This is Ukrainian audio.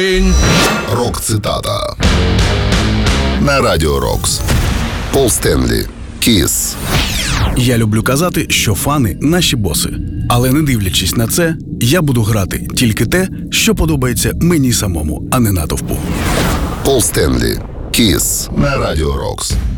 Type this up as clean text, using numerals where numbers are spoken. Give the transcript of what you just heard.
Рок-цитата на Радіо Рокс. Пол Стенлі. Kiss. Я люблю казати, що фани – наші боси. Але не дивлячись на це, я буду грати тільки те, що подобається мені самому, а не натовпу. Пол Стенлі. Kiss на Радіо Рокс.